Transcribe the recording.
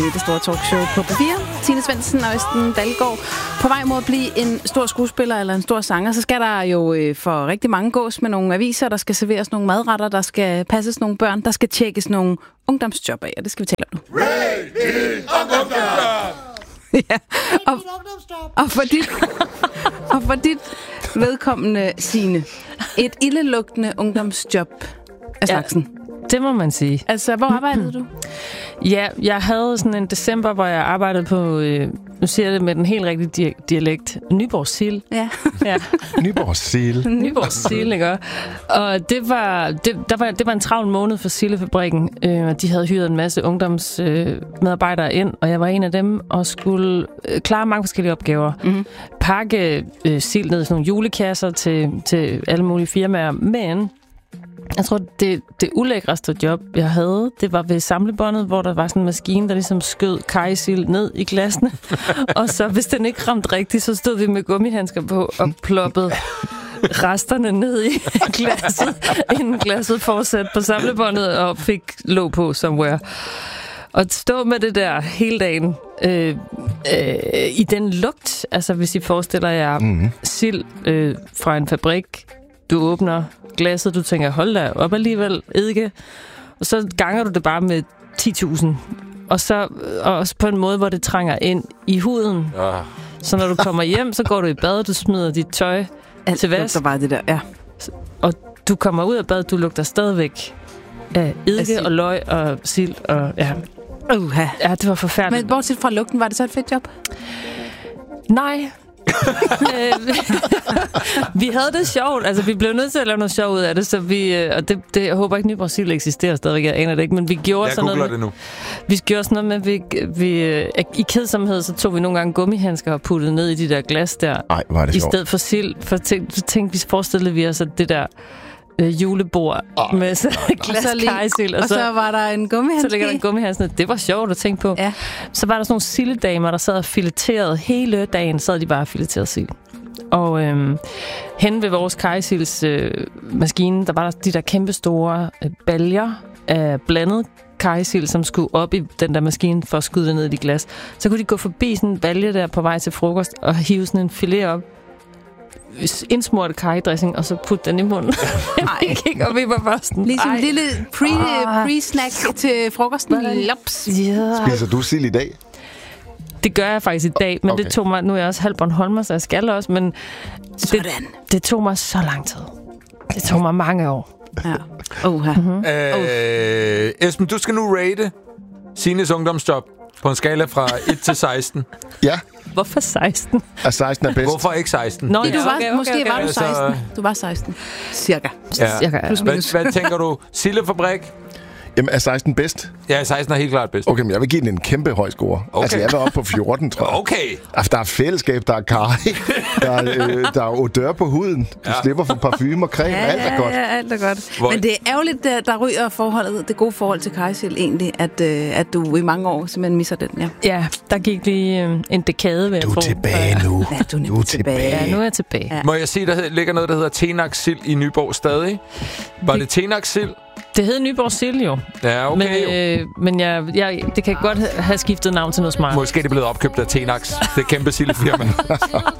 Det store talkshow på P4. Tine Svendsen og Østen Dalgaard. På vej mod at blive en stor skuespiller eller en stor sanger, så skal der jo for rigtig mange gås med nogle aviser, der skal serveres nogle madretter, der skal passes nogle børn, der skal tjekkes nogle ungdomsjob af, og det skal vi tale om nu. Ja, og for dit vedkommende, Signe, et ildelugtende ungdomsjob af slagsen. Ja, det må man sige. Altså, hvor arbejdede du? Ja, jeg havde sådan en december, hvor jeg arbejdede på, nu siger jeg det med den helt rigtige dialekt, Nyborg Sild. Ja. Nyborg Sild. Nyborg Sild, ikke? Og det var en travl måned for Sildefabrikken. De havde hyret en masse ungdomsmedarbejdere ind, og jeg var en af dem, og skulle klare mange forskellige opgaver. Mm-hmm. Pakke sild ned i sådan nogle julekasser til alle mulige firmaer, men jeg tror, det ulækreste job, jeg havde, det var ved samlebåndet, hvor der var sådan en maskine, der ligesom skød kajsild ned i glasene. Og så, hvis den ikke ramte rigtigt, så stod vi med gummihandsker på og ploppede resterne ned i glasset, inden glasset fortsatte på samlebåndet og fik låg på somewhere. Og stå med det der hele dagen i den lugt, altså hvis I forestiller jer sild fra en fabrik, du åbner glasset, du tænker, hold da op alligevel, eddike. Og så ganger du det bare med 10.000. Og så også på en måde, hvor det trænger ind i huden. Ja. Så når du kommer hjem, så går du i bad, du smider dit tøj til vask. Alt bare det der, ja. Og du kommer ud af bad, du lugter stadigvæk af eddike og løg og sild. Og, ja. Ja, det var forfærdeligt. Men bortset fra lugten, var det så et fedt job? Nej. Vi havde det sjovt. Altså, vi blev nødt til at lave noget sjov ud af det, så vi, og det jeg håber ikke, Nyborg Sild eksisterer stadigvæk, jeg aner det ikke, men vi gjorde sådan noget. Det nu. Vi gjorde sådan noget med, vi i kedsomhed, så tog vi nogle gange gummihandsker og puttede ned i de der glas der. Ej, var det sjovt. I stedet for sild, for tænkte vi, forestillede vi os, at det der julebord med glas kajsild, og så var der en gummihandske. Så ligger der en gummihandske. Det var sjovt at tænke på. Ja. Så var der sådan nogle sildedamer, der sad og fileterede hele dagen, sad de bare og fileterede sild. Og hen ved vores kajsilds maskine, der var der de der kæmpe store baljer af blandet kajsild, som skulle op i den der maskine for at skyde det ned i de glas. Så kunne de gå forbi sådan en balje der på vej til frokost og hive sådan en filet op, indsmurte kajdressing, og så putte den i munden. Jeg gik op i barsten. Ligesom en lille pre-snack til frokosten. Lops. Yeah. Spiser du sild i dag? Det gør jeg faktisk i dag, men det tog mig, nu er jeg også halv Bornholmer, så jeg skal også, men det tog mig så lang tid. Det tog mig mange år. Ja. Esben, du skal nu rate Signes ungdomsjob på en skala fra 1 til 16. Ja. Hvorfor 16? 16 er bedst. Hvorfor ikke 16? Nå, måske var du 16. Du var 16. Cirka. Ja. Hvad tænker du? Sildefabrik? Jamen, er 16 bedst? Ja, 16 er helt klart bedst. Okay, men jeg vil give den en kæmpe høj score. Okay. Altså, jeg var oppe på 14, tror jeg. Okay. Altså, der er fællesskab, der er kaj, der er odør på huden. Du slipper for parfume og creme, alt er godt. Ja, alt er godt. Men det er ærgerligt, der ryger forholdet, det gode forhold til kajsild egentlig, at du i mange år simpelthen misser den. Ja, der gik lige en dekade ved. Du er tilbage nu. Ja, du er tilbage. Ja, nu er jeg tilbage. Ja. Må jeg sige, der ligger noget, der hedder Tenax Sild i Nyborg stadig? Var det Tenax Sild? Det hed Nyborg Sild jo. Ja, okay. Men det kan godt have skiftet navn til noget smart. Måske er det blevet opkøbt af Tenax. Det er kæmpe sildefirma.